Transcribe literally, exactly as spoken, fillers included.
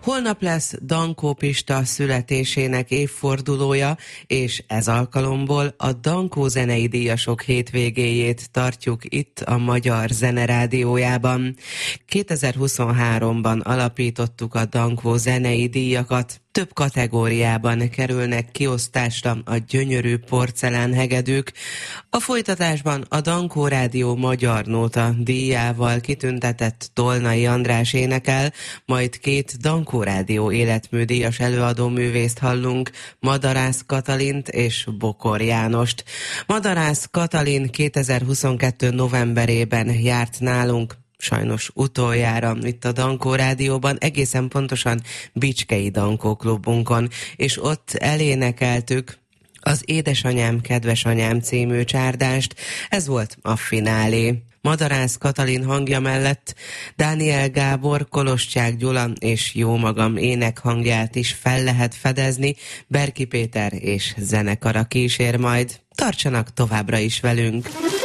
Holnap lesz Dankó Pista születésének évfordulója, és ez alkalomból a Dankó zenei díjasok hétvégéjét tartjuk itt a Magyar Zene Rádiójában. kétezer-huszonháromban alapítottuk a Dankó zenei díjakat. Több kategóriában kerülnek kiosztásra a gyönyörű porcelánhegedűk. A folytatásban a Dankó Rádió Magyar Nóta díjával kitüntetett Tolnai András énekel, majd két Dankó Rádió életműdíjas előadó művészt hallunk, Madarász Katalint és Bokor Jánost. Madarász Katalin kétezer-huszonkettő novemberében járt nálunk, sajnos utoljára itt a Dankó Rádióban, egészen pontosan Bicskei Dankó klubunkon, és ott elénekeltük az Édesanyám, Kedvesanyám című csárdást. Ez volt a finálé. Madarász Katalin hangja mellett Dániel Gábor, Koloscsák Gyula és jómagam énekhangját is fel lehet fedezni, Berki Péter és zenekara kísér majd. Tartsanak továbbra is velünk!